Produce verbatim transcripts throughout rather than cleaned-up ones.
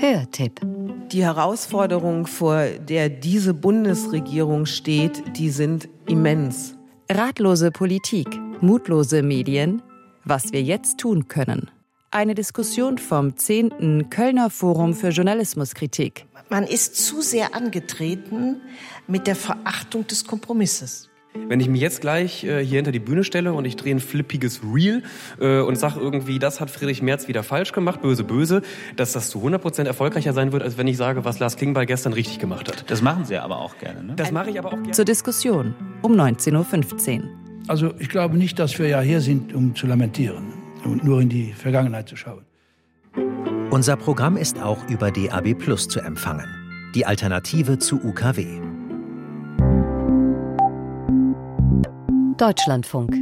Hörtipp. Die Herausforderungen, vor der diese Bundesregierung steht, die sind immens. Ratlose Politik, mutlose Medien, was wir jetzt tun können. Eine Diskussion vom zehnten Kölner Forum für Journalismuskritik. Man ist zu sehr angetreten mit der Verachtung des Kompromisses. Wenn ich mich jetzt gleich äh, hier hinter die Bühne stelle und ich drehe ein flippiges Reel äh, und sage irgendwie, das hat Friedrich Merz wieder falsch gemacht, böse, böse, dass das zu hundert Prozent erfolgreicher sein wird, als wenn ich sage, was Lars Klingbeil gestern richtig gemacht hat. Das machen Sie aber auch gerne, ne? Das mache ich aber auch gerne. Zur Diskussion um neunzehn Uhr fünfzehn. Also ich glaube nicht, dass wir ja hier sind, um zu lamentieren und nur in die Vergangenheit zu schauen. Unser Programm ist auch über D A B Plus zu empfangen. Die Alternative zu U K W. Deutschlandfunk.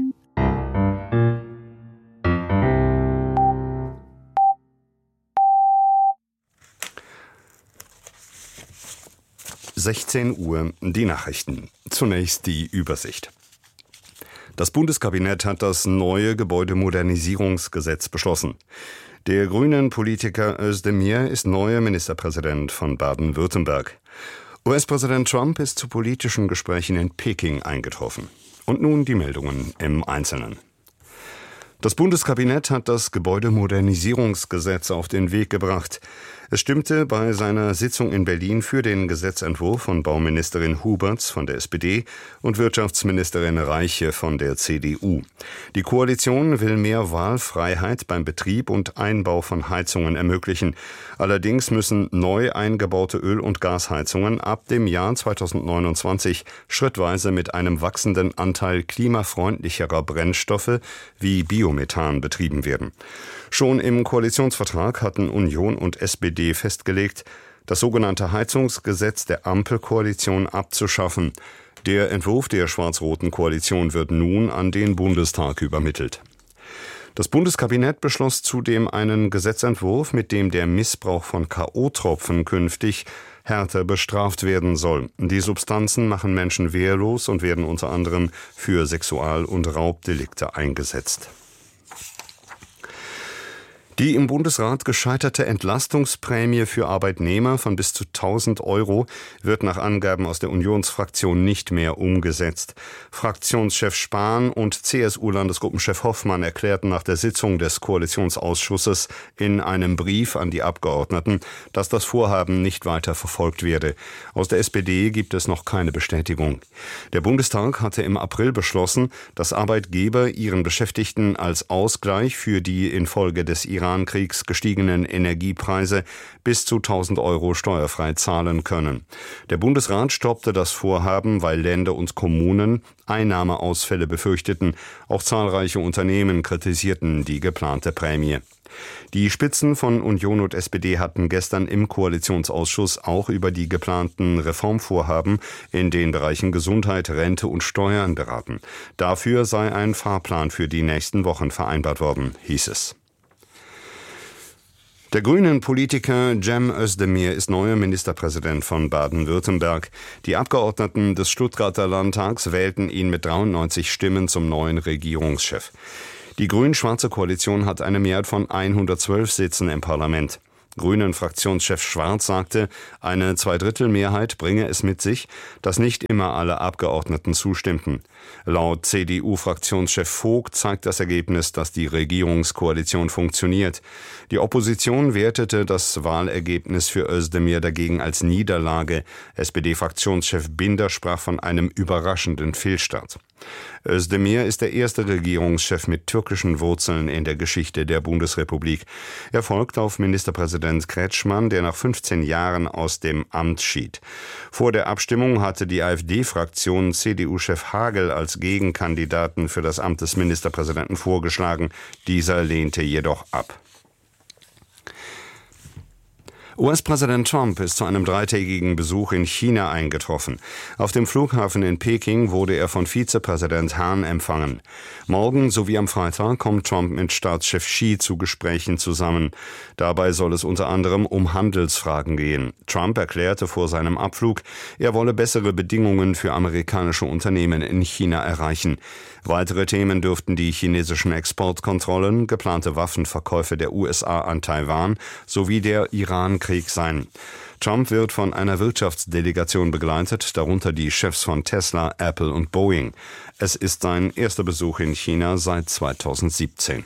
sechzehn Uhr, die Nachrichten. Zunächst die Übersicht. Das Bundeskabinett hat das neue Gebäudemodernisierungsgesetz beschlossen. Der grünen Politiker Özdemir ist neuer Ministerpräsident von Baden-Württemberg. U S-Präsident Trump ist zu politischen Gesprächen in Peking eingetroffen. Und nun die Meldungen im Einzelnen. Das Bundeskabinett hat das Gebäudemodernisierungsgesetz auf den Weg gebracht. Es stimmte bei seiner Sitzung in Berlin für den Gesetzentwurf von Bauministerin Huberts von der S P D und Wirtschaftsministerin Reiche von der C D U. Die Koalition will mehr Wahlfreiheit beim Betrieb und Einbau von Heizungen ermöglichen. Allerdings müssen neu eingebaute Öl- und Gasheizungen ab dem Jahr zweitausendneunundzwanzig schrittweise mit einem wachsenden Anteil klimafreundlicherer Brennstoffe wie Biomethan betrieben werden. Schon im Koalitionsvertrag hatten Union und S P D festgelegt, das sogenannte Heizungsgesetz der Ampelkoalition abzuschaffen. Der Entwurf der schwarz-roten Koalition wird nun an den Bundestag übermittelt. Das Bundeskabinett beschloss zudem einen Gesetzentwurf, mit dem der Missbrauch von K O-Tropfen künftig härter bestraft werden soll. Die Substanzen machen Menschen wehrlos und werden unter anderem für Sexual- und Raubdelikte eingesetzt. Die im Bundesrat gescheiterte Entlastungsprämie für Arbeitnehmer von bis zu tausend Euro wird nach Angaben aus der Unionsfraktion nicht mehr umgesetzt. Fraktionschef Spahn und C S U-Landesgruppenchef Hoffmann erklärten nach der Sitzung des Koalitionsausschusses in einem Brief an die Abgeordneten, dass das Vorhaben nicht weiter verfolgt werde. Aus der S P D gibt es noch keine Bestätigung. Der Bundestag hatte im April beschlossen, dass Arbeitgeber ihren Beschäftigten als Ausgleich für die infolge des Iran-Kriegs gestiegenen Energiepreise bis zu tausend Euro steuerfrei zahlen können. Der Bundesrat stoppte das Vorhaben, weil Länder und Kommunen Einnahmeausfälle befürchteten. Auch zahlreiche Unternehmen kritisierten die geplante Prämie. Die Spitzen von Union und S P D hatten gestern im Koalitionsausschuss auch über die geplanten Reformvorhaben in den Bereichen Gesundheit, Rente und Steuern beraten. Dafür sei ein Fahrplan für die nächsten Wochen vereinbart worden, hieß es. Der grünen Politiker Cem Özdemir ist neuer Ministerpräsident von Baden-Württemberg. Die Abgeordneten des Stuttgarter Landtags wählten ihn mit dreiundneunzig Stimmen zum neuen Regierungschef. Die grün-schwarze Koalition hat eine Mehrheit von hundertzwölf Sitzen im Parlament. Grünen-Fraktionschef Schwarz sagte, eine Zweidrittelmehrheit bringe es mit sich, dass nicht immer alle Abgeordneten zustimmten. Laut C D U-Fraktionschef Vogt zeigt das Ergebnis, dass die Regierungskoalition funktioniert. Die Opposition wertete das Wahlergebnis für Özdemir dagegen als Niederlage. S P D-Fraktionschef Binder sprach von einem überraschenden Fehlstart. Özdemir ist der erste Regierungschef mit türkischen Wurzeln in der Geschichte der Bundesrepublik. Er folgt auf Ministerpräsident Kretschmann, der nach fünfzehn Jahren aus dem Amt schied. Vor der Abstimmung hatte die AfD-Fraktion C D U-Chef Hagel als Gegenkandidaten für das Amt des Ministerpräsidenten vorgeschlagen. Dieser lehnte jedoch ab. U S-Präsident Trump ist zu einem dreitägigen Besuch in China eingetroffen. Auf dem Flughafen in Peking wurde er von Vizepräsident Han empfangen. Morgen sowie am Freitag kommt Trump mit Staatschef Xi zu Gesprächen zusammen. Dabei soll es unter anderem um Handelsfragen gehen. Trump erklärte vor seinem Abflug, er wolle bessere Bedingungen für amerikanische Unternehmen in China erreichen. Weitere Themen dürften die chinesischen Exportkontrollen, geplante Waffenverkäufe der U S A an Taiwan sowie der Iran-Krieg Krieg sein. Trump wird von einer Wirtschaftsdelegation begleitet, darunter die Chefs von Tesla, Apple und Boeing. Es ist sein erster Besuch in China seit zweitausendsiebzehn.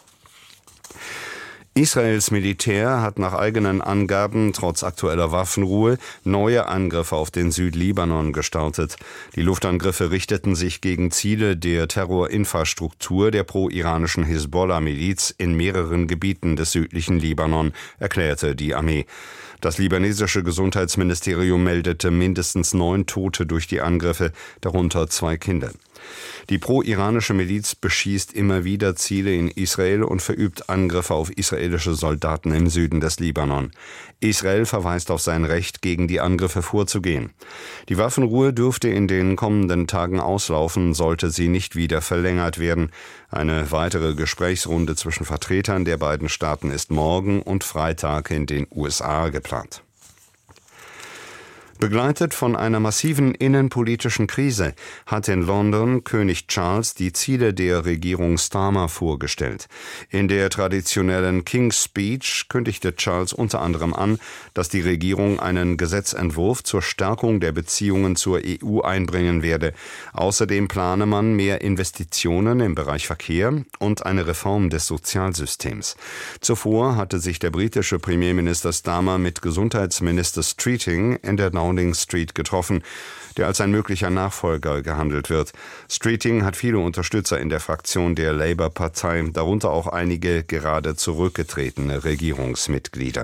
Israels Militär hat nach eigenen Angaben trotz aktueller Waffenruhe neue Angriffe auf den Südlibanon gestartet. Die Luftangriffe richteten sich gegen Ziele der Terrorinfrastruktur der pro-iranischen Hisbollah-Miliz in mehreren Gebieten des südlichen Libanon, erklärte die Armee. Das libanesische Gesundheitsministerium meldete mindestens neun Tote durch die Angriffe, darunter zwei Kinder. Die pro-iranische Miliz beschießt immer wieder Ziele in Israel und verübt Angriffe auf israelische Soldaten im Süden des Libanon. Israel verweist auf sein Recht, gegen die Angriffe vorzugehen. Die Waffenruhe dürfte in den kommenden Tagen auslaufen, sollte sie nicht wieder verlängert werden. Eine weitere Gesprächsrunde zwischen Vertretern der beiden Staaten ist morgen und Freitag in den U S A geplant. Begleitet von einer massiven innenpolitischen Krise hat in London König Charles die Ziele der Regierung Starmer vorgestellt. In der traditionellen King's Speech kündigte Charles unter anderem an, dass die Regierung einen Gesetzentwurf zur Stärkung der Beziehungen zur E U einbringen werde. Außerdem plane man mehr Investitionen im Bereich Verkehr und eine Reform des Sozialsystems. Zuvor hatte sich der britische Premierminister Starmer mit Gesundheitsminister Streeting in der Downing Street getroffen, der als ein möglicher Nachfolger gehandelt wird. Streeting hat viele Unterstützer in der Fraktion der Labour-Partei, darunter auch einige gerade zurückgetretene Regierungsmitglieder.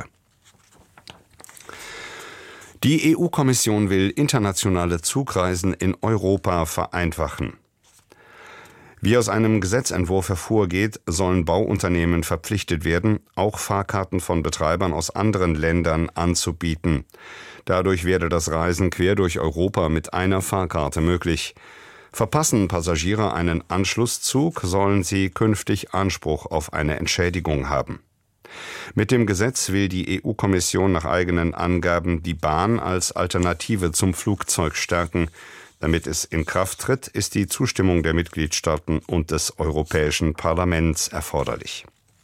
Die E U-Kommission will internationale Zugreisen in Europa vereinfachen. Wie aus einem Gesetzentwurf hervorgeht, sollen Bauunternehmen verpflichtet werden, auch Fahrkarten von Betreibern aus anderen Ländern anzubieten. Dadurch werde das Reisen quer durch Europa mit einer Fahrkarte möglich. Verpassen Passagiere einen Anschlusszug, sollen sie künftig Anspruch auf eine Entschädigung haben. Mit dem Gesetz will die E U-Kommission nach eigenen Angaben die Bahn als Alternative zum Flugzeug stärken. Damit es in Kraft tritt, ist die Zustimmung der Mitgliedstaaten und des Europäischen Parlaments erforderlich.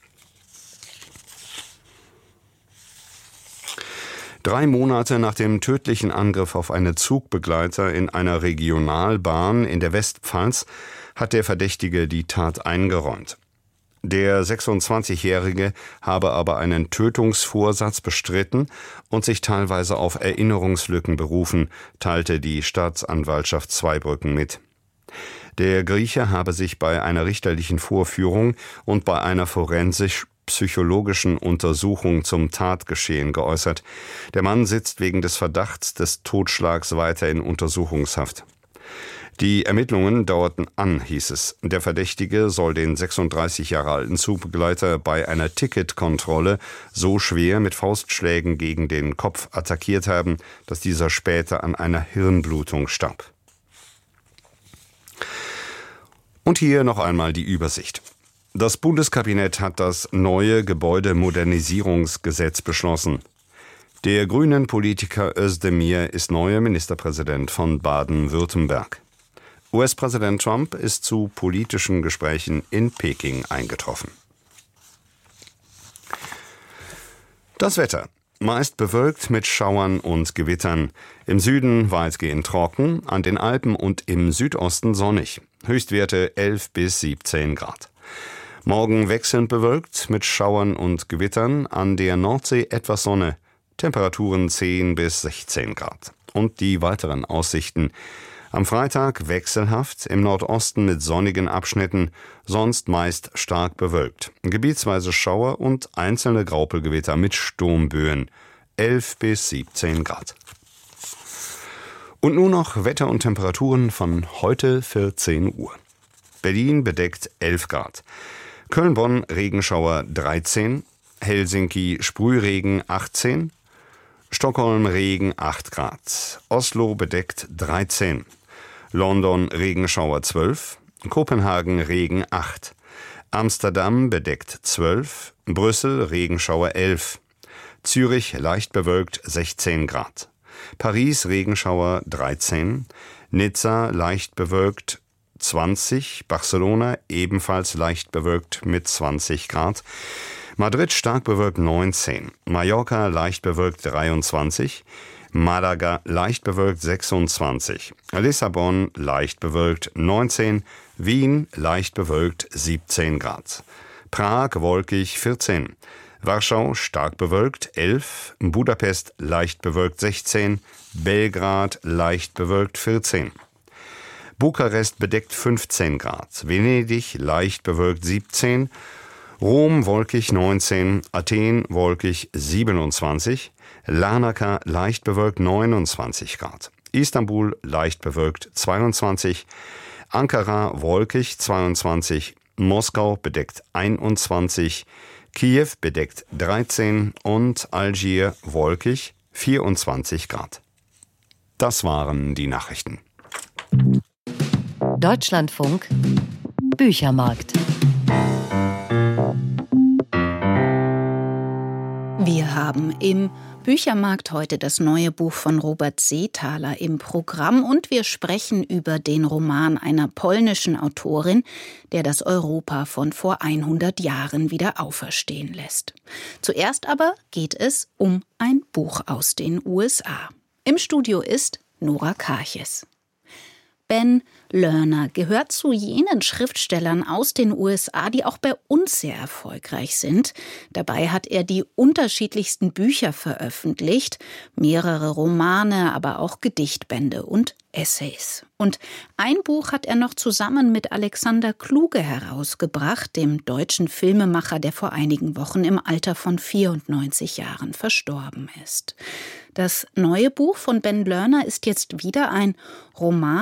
Drei Monate nach dem tödlichen Angriff auf einen Zugbegleiter in einer Regionalbahn in der Westpfalz hat der Verdächtige die Tat eingeräumt. Der sechsundzwanzigjährige habe aber einen Tötungsvorsatz bestritten und sich teilweise auf Erinnerungslücken berufen, teilte die Staatsanwaltschaft Zweibrücken mit. Der Grieche habe sich bei einer richterlichen Vorführung und bei einer forensisch-psychologischen Untersuchung zum Tatgeschehen geäußert. Der Mann sitzt wegen des Verdachts des Totschlags weiter in Untersuchungshaft. Die Ermittlungen dauerten an, hieß es. Der Verdächtige soll den sechsunddreißig Jahre alten Zugbegleiter bei einer Ticketkontrolle so schwer mit Faustschlägen gegen den Kopf attackiert haben, dass dieser später an einer Hirnblutung starb. Und hier noch einmal die Übersicht. Das Bundeskabinett hat das neue Gebäudemodernisierungsgesetz beschlossen. Der grünen Politiker Özdemir ist neuer Ministerpräsident von Baden-Württemberg. U S-Präsident Trump ist zu politischen Gesprächen in Peking eingetroffen. Das Wetter. Meist bewölkt mit Schauern und Gewittern. Im Süden weitgehend trocken, an den Alpen und im Südosten sonnig. Höchstwerte elf bis siebzehn Grad. Morgen wechselnd bewölkt mit Schauern und Gewittern, an der Nordsee etwas Sonne. Temperaturen zehn bis sechzehn Grad. Und die weiteren Aussichten. Am Freitag wechselhaft, im Nordosten mit sonnigen Abschnitten, sonst meist stark bewölkt. Gebietsweise Schauer und einzelne Graupelgewitter mit Sturmböen. elf bis siebzehn Grad. Und nun noch Wetter und Temperaturen von heute vierzehn Uhr. Berlin bedeckt elf Grad. Köln-Bonn Regenschauer dreizehn. Helsinki Sprühregen achtzehn. Stockholm Regen acht Grad. Oslo bedeckt dreizehn. London Regenschauer zwölf, Kopenhagen Regen acht, Amsterdam bedeckt zwölf, Brüssel Regenschauer elf, Zürich leicht bewölkt sechzehn Grad, Paris Regenschauer dreizehn, Nizza leicht bewölkt zwanzig, Barcelona ebenfalls leicht bewölkt mit zwanzig Grad, Madrid stark bewölkt neunzehn, Mallorca leicht bewölkt dreiundzwanzig, Malaga leicht bewölkt sechsundzwanzig, Lissabon leicht bewölkt neunzehn, Wien leicht bewölkt siebzehn Grad, Prag wolkig vierzehn, Warschau stark bewölkt elf, Budapest leicht bewölkt sechzehn, Belgrad leicht bewölkt vierzehn. Bukarest bedeckt fünfzehn Grad, Venedig leicht bewölkt siebzehn, Rom wolkig neunzehn, Athen wolkig siebenundzwanzig, Larnaca leicht bewölkt neunundzwanzig Grad, Istanbul leicht bewölkt zweiundzwanzig, Ankara wolkig zweiundzwanzig, Moskau bedeckt einundzwanzig, Kiew bedeckt dreizehn und Algier wolkig vierundzwanzig Grad. Das waren die Nachrichten. Deutschlandfunk Büchermarkt. Wir haben im Büchermarkt heute das neue Buch von Robert Seethaler im Programm und wir sprechen über den Roman einer polnischen Autorin, der das Europa von vor hundert Jahren wieder auferstehen lässt. Zuerst aber geht es um ein Buch aus den U S A. Im Studio ist Nora Karches. Ben Lerner gehört zu jenen Schriftstellern aus den U S A, die auch bei uns sehr erfolgreich sind. Dabei hat er die unterschiedlichsten Bücher veröffentlicht, mehrere Romane, aber auch Gedichtbände und Essays. Und ein Buch hat er noch zusammen mit Alexander Kluge herausgebracht, dem deutschen Filmemacher, der vor einigen Wochen im Alter von vierundneunzig Jahren verstorben ist. Das neue Buch von Ben Lerner ist jetzt wieder ein Roman